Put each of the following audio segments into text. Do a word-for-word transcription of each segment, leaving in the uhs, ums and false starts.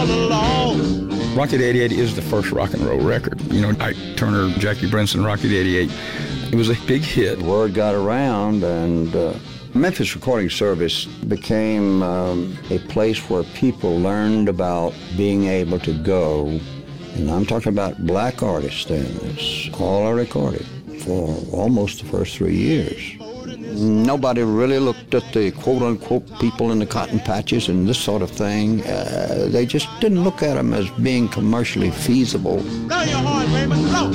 Rocket eighty-eight is the first rock and roll record. You know, Ike Turner, Jackie Brenston, Rocket eighty-eight. It was a big hit. Word got around, and uh, Memphis Recording Service became um, a place where people learned about being able to go, and I'm talking about black artists then. It's all I recorded for almost the first three years. Nobody really looked at the quote-unquote people in the cotton patches and this sort of thing. Uh, they just didn't look at them as being commercially feasible. Blow your horn, Raymond, blow!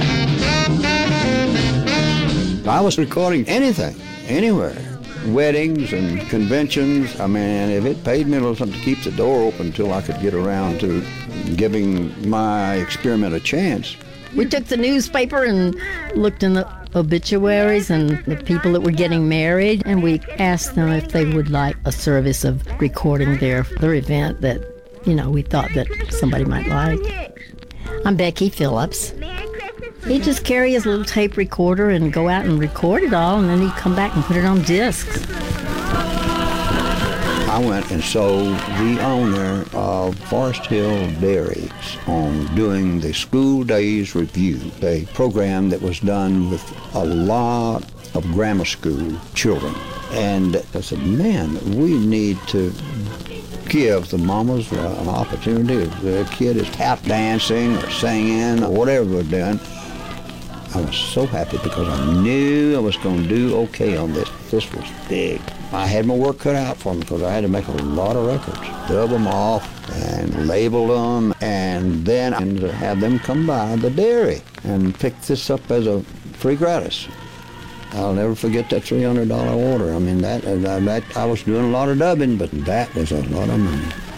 I was recording anything, anywhere. Weddings and conventions. I mean, if it paid me a little something to keep the door open until I could get around to giving my experiment a chance. We took the newspaper and looked in the obituaries and the people that were getting married, and we asked them if they would like a service of recording their, their event that, you know, we thought that somebody might like. I'm Becky Phillips. He'd just carry his little tape recorder and go out and record it all, and then he'd come back and put it on discs. I went and sold the owner of Forest Hill Dairies on doing the School Days Review, a program that was done with a lot of grammar school children. And I said, man, we need to give the mamas an opportunity. If the kid is tap dancing or singing or whatever we're doing, I was so happy because I knew I was going to do okay on this. This was big. I had my work cut out for me because I had to make a lot of records, dub them off and label them, and then and have them come by the dairy and pick this up as a free gratis. I'll never forget that three hundred dollar order. I mean, that, that I was doing a lot of dubbing, but that was a lot of money.